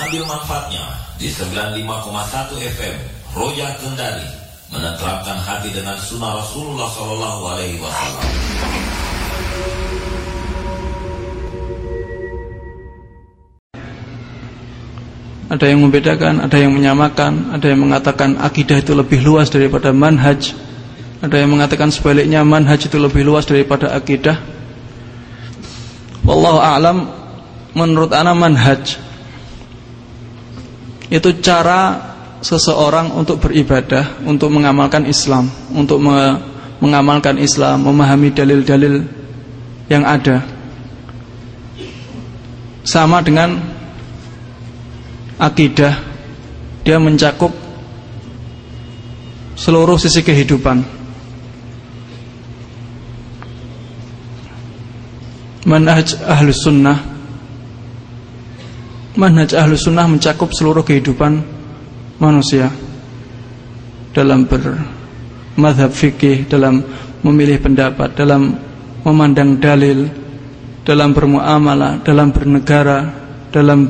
mengambil manfaatnya di 95,1 FM Roja Kendari, menenteramkan hati dengan sunnah Rasulullah Sallallahu Alaihi Wasallam. Ada yang membedakan, ada yang menyamakan, ada yang mengatakan akidah itu lebih luas daripada manhaj, ada yang mengatakan sebaliknya manhaj itu lebih luas daripada akidah. Wallahu a'lam. Menurut ana manhaj itu cara seseorang untuk beribadah, untuk mengamalkan Islam, untuk mengamalkan Islam, memahami dalil-dalil yang ada. Sama dengan akidah, dia mencakup seluruh sisi kehidupan. Manhaj ahlus sunnah, manhaj ahlus sunnah mencakup seluruh kehidupan manusia, dalam bermadhab fikih, dalam memilih pendapat, dalam memandang dalil, dalam bermuamalah, dalam bernegara, dalam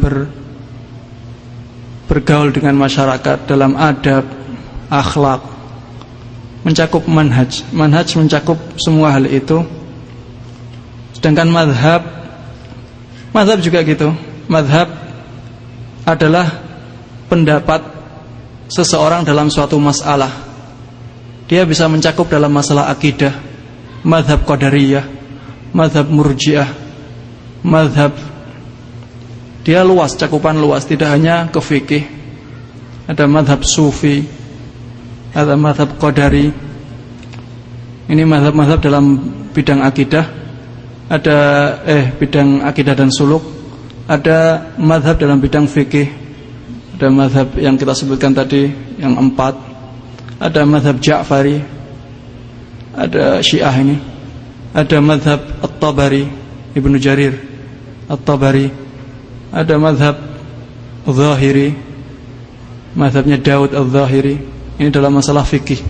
bergaul dengan masyarakat, dalam adab, akhlak, mencakup manhaj. Manhaj mencakup semua hal itu. Sedangkan madhab juga gitu. Madhab adalah pendapat seseorang dalam suatu masalah. Dia bisa mencakup dalam masalah akidah, madhab qadariyah, madhab murjiah, madhab. Dia luas, cakupan luas, tidak hanya ke fikih. Ada madhab sufi, ada madhab qadari. Ini madhab-madhab dalam bidang akidah. Ada bidang akidah dan suluk. Ada madhab dalam bidang fikih. Ada madhab yang kita sebutkan tadi, yang 4. Ada madhab Ja'fari. Ada Syiah ini. Ada madhab At-Tabari, Ibnu Jarir At-Tabari. Ada madhab Zahiri, madhabnya Daud Al-Zahiri. Ini dalam masalah fikih.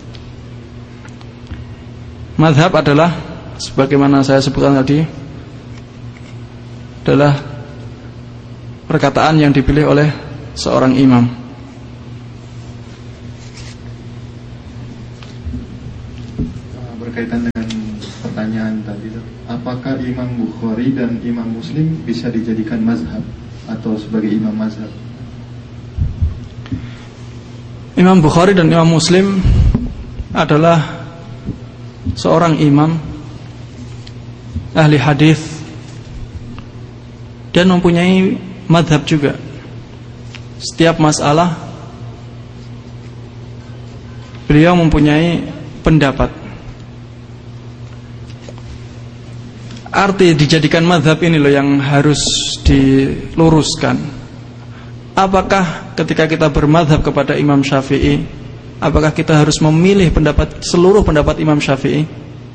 Madhab adalah, sebagaimana saya sebutkan tadi, adalah perkataan yang dipilih oleh seorang imam. Berkaitan dengan pertanyaan tadi, apakah Imam Bukhari dan Imam Muslim bisa dijadikan mazhab atau sebagai imam mazhab? Imam Bukhari dan Imam Muslim adalah seorang imam ahli hadis dan mempunyai mazhab juga. Setiap masalah beliau mempunyai pendapat. Arti dijadikan mazhab ini loh yang harus diluruskan. Apakah ketika kita bermazhab kepada Imam Syafi'i, apakah kita harus memilih seluruh pendapat Imam Syafi'i?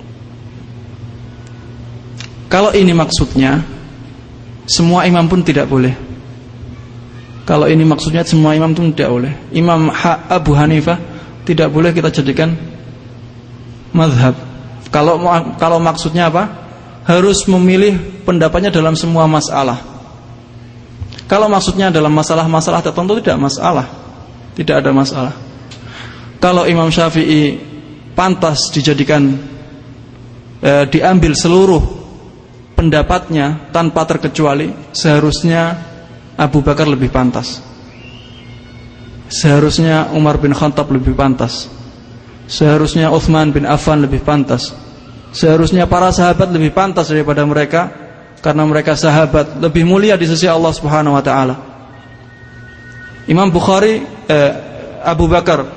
Kalau ini maksudnya, semua imam pun tidak boleh. Kalau ini maksudnya, semua imam pun tidak boleh. Imam Abu Hanifah tidak boleh kita jadikan mazhab. Kalau maksudnya apa? Harus memilih pendapatnya dalam semua masalah. Kalau maksudnya dalam masalah-masalah tertentu, tidak masalah, tidak ada masalah. Kalau Imam Syafi'i pantas dijadikan diambil seluruh pendapatnya tanpa terkecuali, seharusnya Abu Bakar lebih pantas, seharusnya Umar bin Khattab lebih pantas, seharusnya Utsman bin Affan lebih pantas, seharusnya para sahabat lebih pantas daripada mereka, karena mereka sahabat lebih mulia di sisi Allah Subhanahu wa taala. Imam Bukhari, Abu Bakar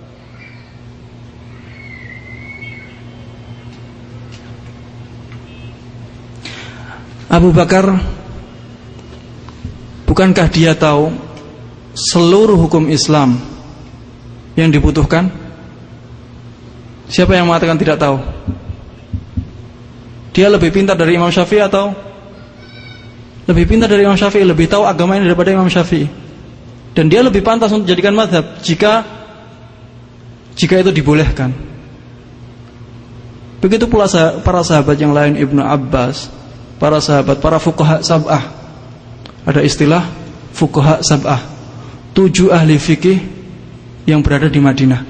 bukankah dia tahu seluruh hukum Islam yang dibutuhkan? Siapa yang mengatakan tidak tahu? Dia lebih pintar dari Imam Syafi'i atau lebih pintar dari Imam Syafi'i, lebih tahu agama ini daripada Imam Syafi'i? Dan dia lebih pantas untuk dijadikan mazhab jika itu dibolehkan. Begitu pula para sahabat yang lain, Ibnu Abbas, para sahabat, para fuqaha sab'ah. Ada istilah fuqaha sab'ah, 7 ahli fikih yang berada di Madinah.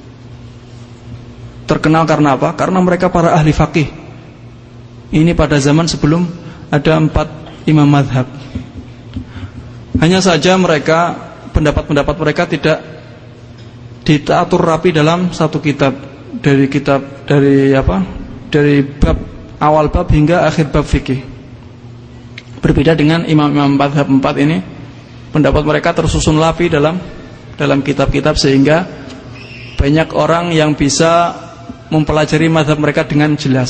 Terkenal karena apa? Karena mereka para ahli fakih. Ini pada zaman sebelum ada 4 imam madhab. Hanya saja mereka, pendapat-pendapat mereka tidak diatur rapi dalam satu kitab. Dari bab awal bab hingga akhir bab fikih. Berbeda dengan imam-imam madhab 4 ini, pendapat mereka tersusun rapi dalam kitab-kitab, sehingga banyak orang yang bisa mempelajari madhab mereka dengan jelas.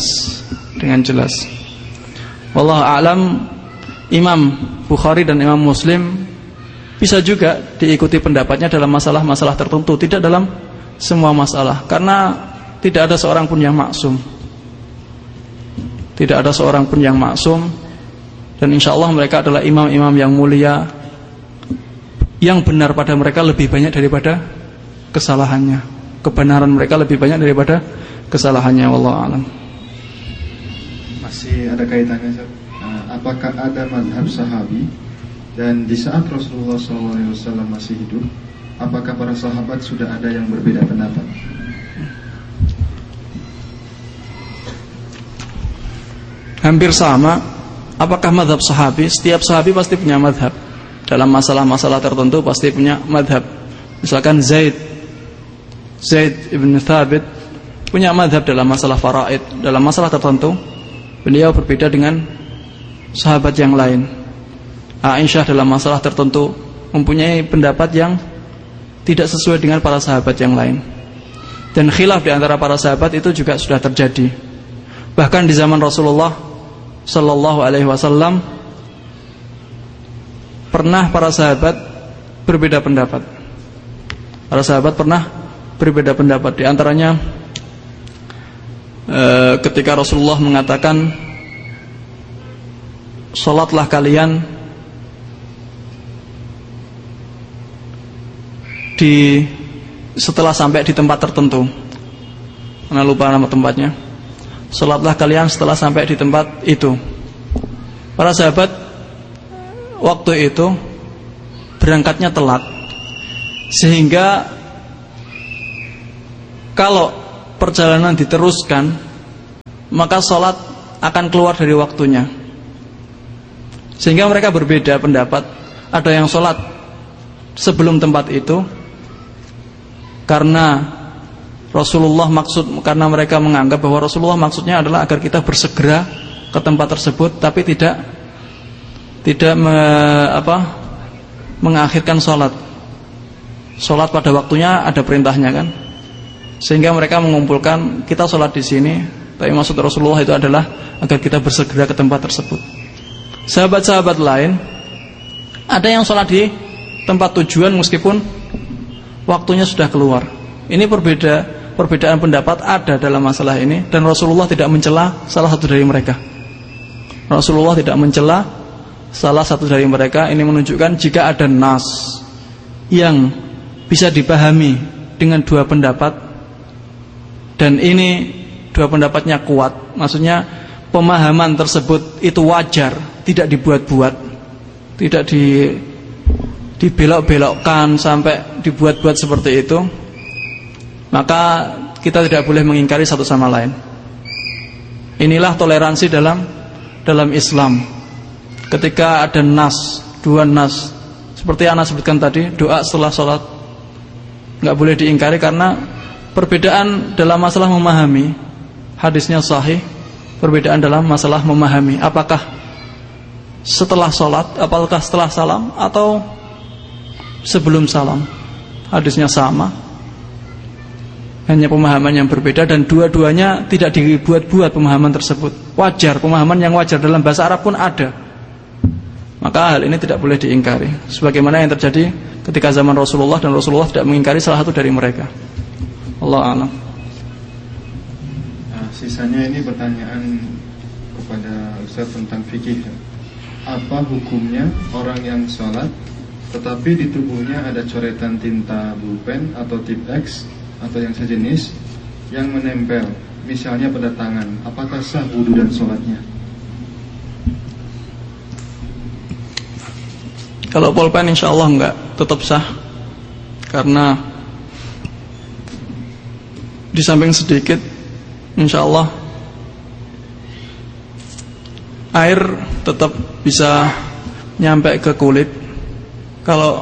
Wallahu a'lam. Imam Bukhari dan Imam Muslim bisa juga diikuti pendapatnya dalam masalah-masalah tertentu, tidak dalam semua masalah, karena tidak ada seorang pun yang maksum. Tidak ada seorang pun yang maksum. Dan insya Allah mereka adalah imam-imam yang mulia. Yang benar pada mereka lebih banyak daripada kesalahannya. Kebenaran mereka lebih banyak daripada kesalahannya. Wallahu a'lam. Masih ada kaitannya, Ustaz. Apakah ada mazhab sahabi, dan di saat Rasulullah SAW masih hidup, apakah para sahabat sudah ada yang berbeda pendapat? Hampir sama. Apakah mazhab sahabi? Setiap sahabi pasti punya mazhab. Dalam masalah-masalah tertentu pasti punya mazhab. Misalkan Zaid ibn Thabit punya mazhab dalam masalah faraid. Dalam masalah tertentu beliau berbeda dengan sahabat yang lain. Aisyah dalam masalah tertentu mempunyai pendapat yang tidak sesuai dengan para sahabat yang lain. Dan khilaf di antara para sahabat itu juga sudah terjadi. Bahkan di zaman Rasulullah sallallahu alaihi wasallam pernah para sahabat berbeda pendapat. Para sahabat pernah berbeda pendapat. Di antaranya ketika Rasulullah mengatakan, "Salatlah kalian setelah sampai di tempat tertentu." Karena lupa nama tempatnya. "Salatlah kalian setelah sampai di tempat itu." Para sahabat waktu itu berangkatnya telat, sehingga kalau perjalanan diteruskan, maka salat akan keluar dari waktunya. Sehingga mereka berbeda pendapat. Ada yang salat sebelum tempat itu karena mereka menganggap bahwa Rasulullah maksudnya adalah agar kita bersegera ke tempat tersebut, tapi tidak mengakhirkan sholat pada waktunya, ada perintahnya kan. Sehingga mereka mengumpulkan, kita sholat di sini, tapi maksud Rasulullah itu adalah agar kita bersegera ke tempat tersebut. Sahabat-sahabat lain ada yang sholat di tempat tujuan meskipun waktunya sudah keluar. Ini perbedaan pendapat ada dalam masalah ini, dan Rasulullah tidak mencela salah satu dari mereka. Rasulullah tidak mencela salah satu dari mereka. Ini menunjukkan jika ada nas yang bisa dipahami dengan dua pendapat, dan ini dua pendapatnya kuat, maksudnya pemahaman tersebut itu wajar, tidak dibuat-buat, tidak dibelok-belokkan sampai dibuat-buat seperti itu, maka kita tidak boleh mengingkari satu sama lain. Inilah toleransi dalam Islam. Ketika ada nas, dua nas, seperti yang Anda sebutkan tadi, doa setelah sholat, nggak boleh diingkari karena perbedaan dalam masalah memahami. Hadisnya sahih, perbedaan dalam masalah memahami. Apakah setelah sholat, apakah setelah salam, atau sebelum salam. Hadisnya sama, hanya pemahaman yang berbeda, dan dua-duanya tidak dibuat-buat pemahaman tersebut. Wajar, pemahaman yang wajar dalam bahasa Arab pun ada. Maka hal ini tidak boleh diingkari, sebagaimana yang terjadi ketika zaman Rasulullah, dan Rasulullah tidak mengingkari salah satu dari mereka. Allah a'lam. Nah, sisanya ini pertanyaan kepada Ustaz tentang fikih. Apa hukumnya orang yang sholat tetapi di tubuhnya ada coretan tinta pulpen atau tip X atau yang sejenis yang menempel, misalnya pada tangan? Apakah sah wudu dan sholatnya? Kalau pulpen insya Allah enggak, tetap sah. Karena di samping sedikit, insya Allah air tetap bisa nyampe ke kulit. Kalau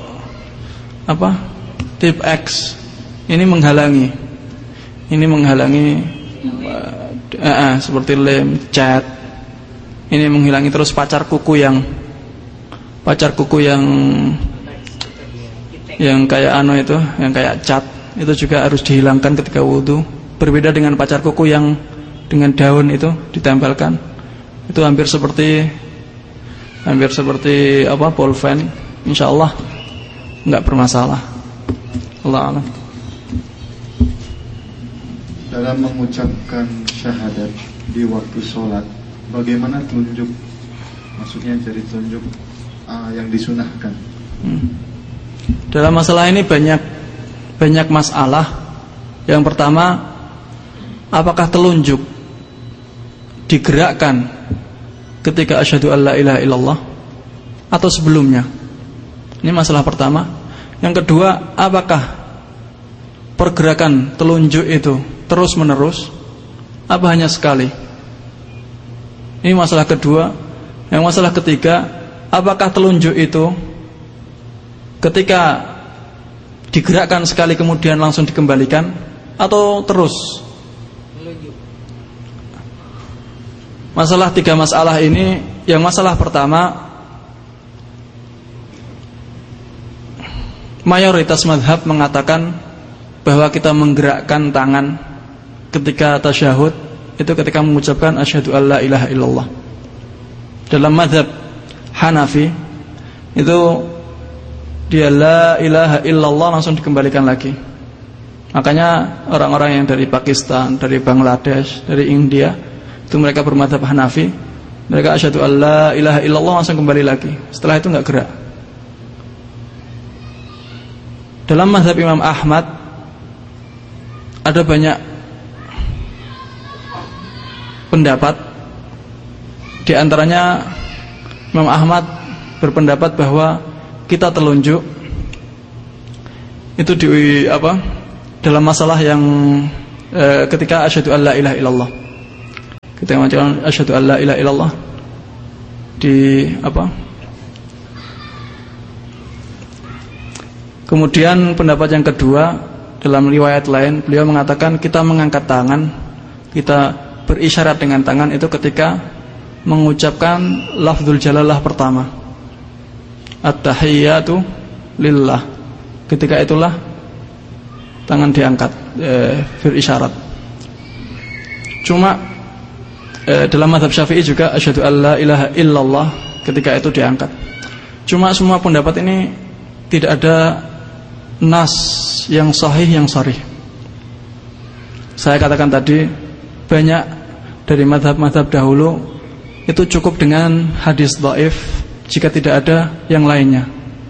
tip X ini menghalangi seperti lem, cat. Ini menghilangi. Terus pacar kuku yang kayak yang kayak cat, itu juga harus dihilangkan ketika wudu. Berbeda dengan pacar kuku yang dengan daun itu ditempelkan. Itu hampir seperti pulpen. Insyaallah enggak bermasalah. Allah a'lam. Dalam mengucapkan syahadat di waktu sholat, bagaimana telunjuk? Maksudnya jari telunjuk yang disunahkan. Dalam masalah ini banyak masalah. Yang pertama, apakah telunjuk digerakkan ketika asyhadu alla ilaha illallah atau sebelumnya? Ini masalah pertama. Yang kedua, apakah pergerakan telunjuk itu terus menerus, apa hanya sekali? Ini masalah kedua. Yang masalah ketiga, apakah telunjuk itu ketika digerakkan sekali kemudian langsung dikembalikan atau terus? Tiga masalah ini. Yang masalah pertama, mayoritas mazhab mengatakan bahwa kita menggerakkan tangan ketika tasyahud itu ketika mengucapkan asyhadu alla ilaha illallah. Dalam mazhab Hanafi itu dia la ilaha illallah langsung dikembalikan lagi. Makanya orang-orang yang dari Pakistan, dari Bangladesh, dari India, itu mereka bermadzhab Hanafi. Mereka asyhadu alla ilaha illallah langsung kembali lagi. Setelah itu enggak gerak. Dalam mazhab Imam Ahmad ada banyak pendapat. Di antaranya Imam Ahmad berpendapat bahwa kita telunjuk itu dalam masalah yang ketika asyhadu alla ilaha illallah. Kita mengucapkan asyhadu alla ilaha illallah Kemudian pendapat yang kedua, dalam riwayat lain beliau mengatakan kita mengangkat tangan, kita berisyarat dengan tangan itu ketika mengucapkan lafzul jalalah pertama, at-tahiyyatu lillah. Ketika itulah tangan diangkat berisyarat. Cuma dalam mazhab Syafi'i juga asyhadu alla ilaha illallah ketika itu diangkat. Cuma semua pendapat ini tidak ada nas yang sahih yang sharih. Saya katakan tadi, banyak dari mazhab-mazhab dahulu itu cukup dengan hadis dhaif jika tidak ada yang lainnya.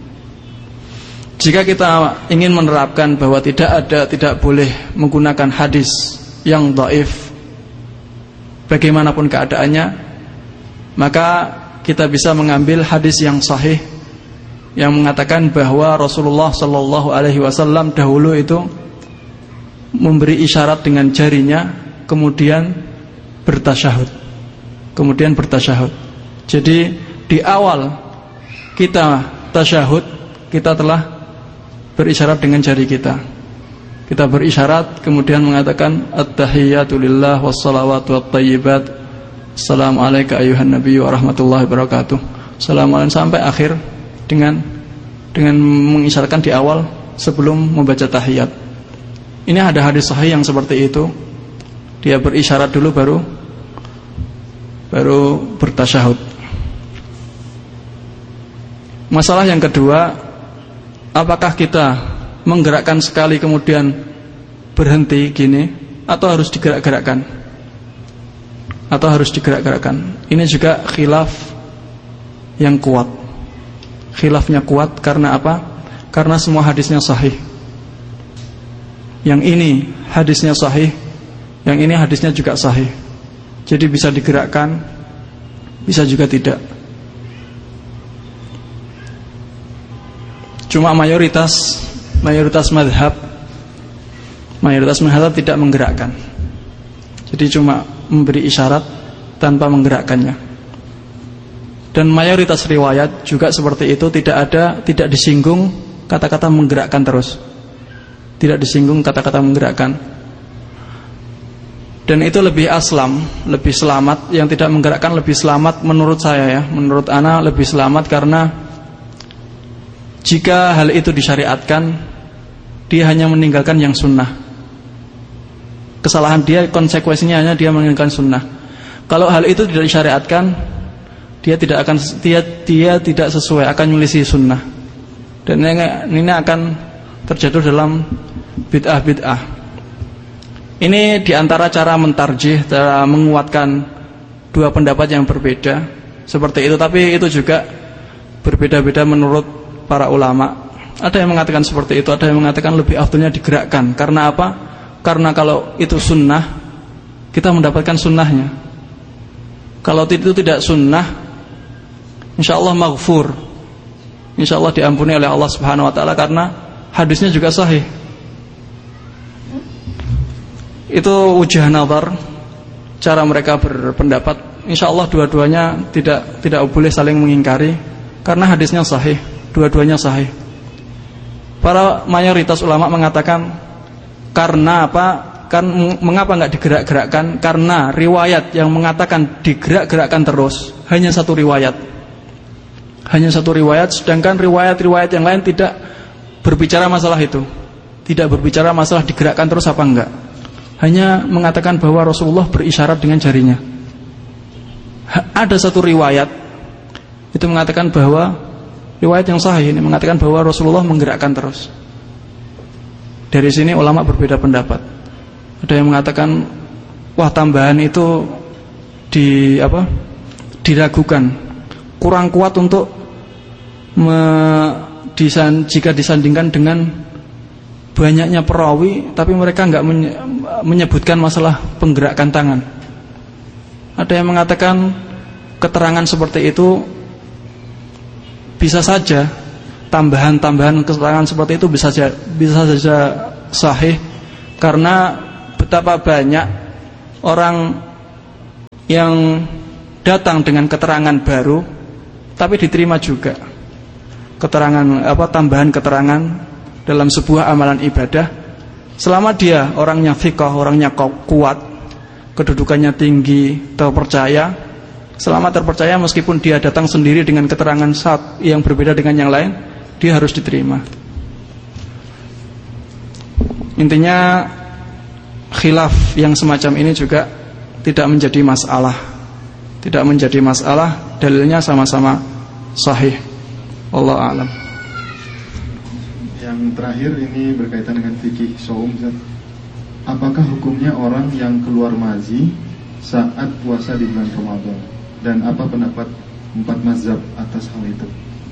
Jika kita ingin menerapkan bahwa tidak boleh menggunakan hadis yang dhaif bagaimanapun keadaannya, maka kita bisa mengambil hadis yang sahih yang mengatakan bahwa Rasulullah sallallahu alaihi wasallam dahulu itu memberi isyarat dengan jarinya kemudian bertasyahud. Jadi di awal kita tasyahud, kita telah berisyarat dengan jari kita. Kita berisyarat kemudian mengatakan at-tahiyyatu lillah wassalawatu wattayyibat. Assalamualaikum ayuhan nabiyyu wa rahmatullahi wabarakatuh. Assalamualaikum sampai akhir dengan mengisyaratkan di awal sebelum membaca tahiyat. Ini ada hadis sahih yang seperti itu. Dia berisyarat dulu baru bertasyahud. Masalah yang kedua, apakah kita menggerakkan sekali kemudian berhenti gini atau harus digerak-gerakkan? Ini juga khilaf yang kuat. Khilafnya kuat karena apa? Karena semua hadisnya sahih. Yang ini hadisnya sahih, yang ini hadisnya juga sahih. Jadi bisa digerakkan, bisa juga tidak. Cuma mayoritas madhab tidak menggerakkan. Jadi cuma memberi isyarat tanpa menggerakkannya. Dan mayoritas riwayat juga seperti itu, tidak disinggung kata-kata menggerakkan terus. Tidak disinggung kata-kata menggerakkan. Dan itu lebih aslam, lebih selamat. Yang tidak menggerakkan lebih selamat menurut saya ya. Menurut ana lebih selamat, karena jika hal itu disyariatkan, dia hanya meninggalkan yang sunnah. Kesalahan dia, konsekuensinya hanya dia meninggalkan sunnah. Kalau hal itu tidak disyariatkan, dia tidak sesuai, akan menyelisih sunnah. Dan ini akan terjatuh dalam bid'ah. Ini diantara cara mentarjih, cara menguatkan dua pendapat yang berbeda seperti itu. Tapi itu juga berbeda-beda menurut para ulama. Ada yang mengatakan seperti itu, ada yang mengatakan lebih afdalnya digerakkan. Karena apa? Karena kalau itu sunnah, kita mendapatkan sunnahnya. Kalau itu tidak sunnah, insya Allah maghfur, insya Allah diampuni oleh Allah Subhanahu Wa Taala, karena hadisnya juga sahih. Itu wujah nazar, cara mereka berpendapat. Insya Allah dua-duanya tidak boleh saling mengingkari, karena hadisnya sahih, dua-duanya sahih. Para mayoritas ulama mengatakan, karena apa? Mengapa nggak digerak-gerakkan? Karena riwayat yang mengatakan digerak-gerakkan terus hanya satu riwayat, sedangkan riwayat-riwayat yang lain tidak berbicara masalah itu, tidak berbicara masalah digerakkan terus apa enggak. Hanya mengatakan bahwa Rasulullah berisyarat dengan jarinya. Ada satu riwayat itu mengatakan bahwa, riwayat yang sahih ini mengatakan bahwa Rasulullah menggerakkan terus. Dari sini ulama berbeda pendapat. Ada yang mengatakan, wah tambahan itu diragukan, kurang kuat untuk jika disandingkan dengan banyaknya perawi, tapi mereka enggak menyebutkan masalah penggerakan tangan. Ada yang mengatakan keterangan seperti itu bisa saja, tambahan keterangan seperti itu bisa saja sahih, karena betapa banyak orang yang datang dengan keterangan baru tapi diterima juga. Tambahan keterangan dalam sebuah amalan ibadah, selama dia orangnya thiqah, orangnya kuat, kedudukannya tinggi, terpercaya, selama terpercaya, meskipun dia datang sendiri dengan keterangan yang berbeda dengan yang lain, dia harus diterima. Intinya khilaf yang semacam ini juga tidak menjadi masalah, dalilnya sama-sama sahih. Wallahu a'lam. Yang terakhir ini berkaitan dengan fikih shaum. Apakah hukumnya orang yang keluar mazi saat puasa di bulan Ramadan, dan apa pendapat 4 mazhab atas hal itu?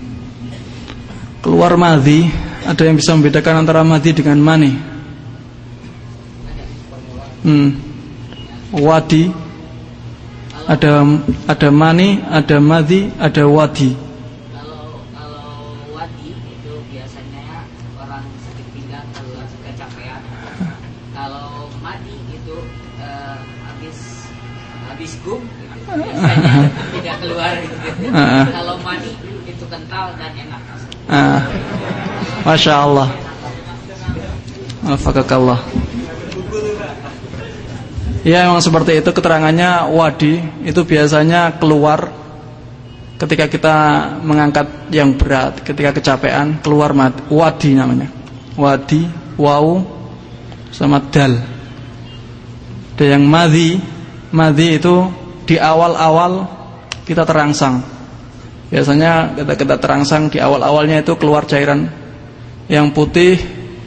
Keluar mazi, ada yang bisa membedakan antara mazi dengan mani? Wadi, ada mani, ada mazi, ada wadi. Kalau wadi itu biasanya orang sakit pinggang kalau kecapean. Kalau madi itu habis gum gitu. Biasanya tidak keluar gitu. Kalau mani itu kental dan enak. Masya Allah. Alfaqakallah. Ya, memang seperti itu keterangannya. Wadi itu biasanya keluar ketika kita mengangkat yang berat, ketika kecapean, keluar wadi namanya. Wadi, wau sama dal. Dan yang madhi itu di awal-awal kita terangsang. Biasanya kita terangsang di awal-awalnya itu keluar cairan yang putih,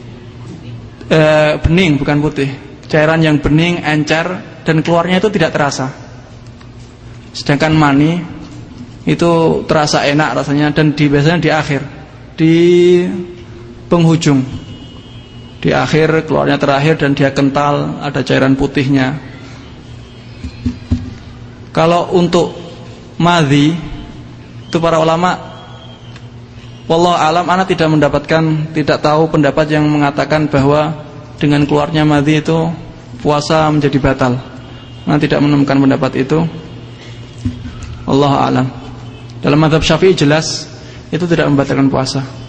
bening, bukan putih. Cairan yang bening, encer, dan keluarnya itu tidak terasa. Sedangkan mani itu terasa enak rasanya, dan biasanya di akhir, di penghujung, di akhir keluarnya terakhir, dan dia kental, ada cairan putihnya. Kalau untuk madhi itu para ulama Wallahu alam, ana tidak tahu pendapat yang mengatakan bahwa dengan keluarnya madhi itu puasa menjadi batal. Ana tidak menemukan pendapat itu. Wallahu alam. Dalam mazhab Syafi'i jelas itu tidak membatalkan puasa.